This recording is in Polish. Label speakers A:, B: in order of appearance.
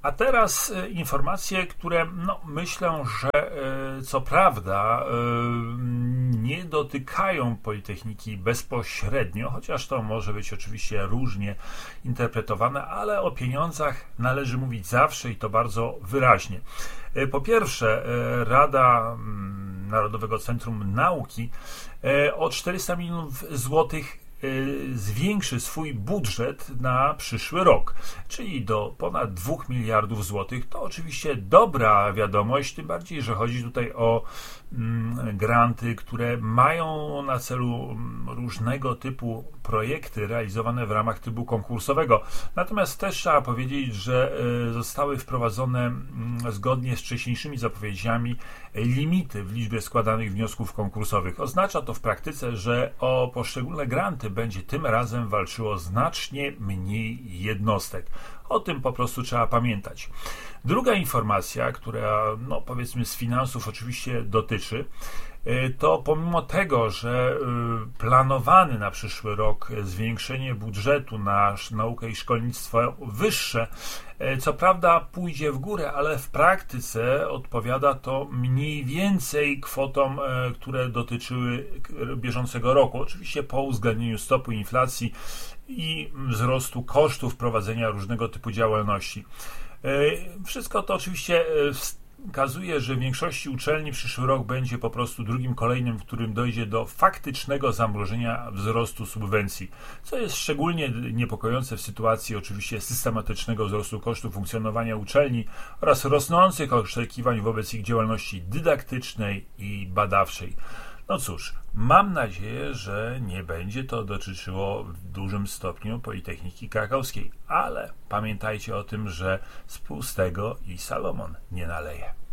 A: A teraz informacje, które myślę, że co prawda nie dotykają Politechniki bezpośrednio, chociaż to może być oczywiście różnie interpretowane, ale o pieniądzach należy mówić zawsze i to bardzo wyraźnie. Po pierwsze, Rada Narodowego Centrum Nauki o 400 milionów złotych zwiększy swój budżet na przyszły rok, czyli do ponad 2 miliardów złotych. To oczywiście dobra wiadomość, tym bardziej, że chodzi tutaj o granty, które mają na celu różnego typu projekty realizowane w ramach trybu konkursowego. Natomiast też trzeba powiedzieć, że zostały wprowadzone zgodnie z wcześniejszymi zapowiedziami limity w liczbie składanych wniosków konkursowych. Oznacza to w praktyce, że o poszczególne granty będzie tym razem walczyło znacznie mniej jednostek. O tym po prostu trzeba pamiętać. Druga informacja, która powiedzmy z finansów oczywiście dotyczy, to pomimo tego, że planowane na przyszły rok zwiększenie budżetu na naukę i szkolnictwo wyższe, co prawda pójdzie w górę, ale w praktyce odpowiada to mniej więcej kwotom, które dotyczyły bieżącego roku. Oczywiście po uwzględnieniu stopu inflacji i wzrostu kosztów prowadzenia różnego typu działalności. Wszystko to oczywiście wskazuje, że w większości uczelni przyszły rok będzie po prostu drugim kolejnym, w którym dojdzie do faktycznego zamrożenia wzrostu subwencji, co jest szczególnie niepokojące w sytuacji oczywiście systematycznego wzrostu kosztów funkcjonowania uczelni oraz rosnących oczekiwań wobec ich działalności dydaktycznej i badawczej. No cóż, mam nadzieję, że nie będzie to dotyczyło w dużym stopniu Politechniki Krakowskiej, ale pamiętajcie o tym, że z pustego i Salomon nie naleje.